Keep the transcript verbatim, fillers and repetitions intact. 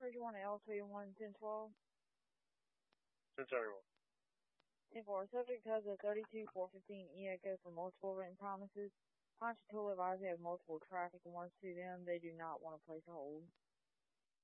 one L three one ten twelve. ten seventy-one. ten four. Subject has a thirty-two four fifteen E echo for multiple written promises. Ponchatoula advised they have multiple traffic warrants to them. They do not want to place a hold.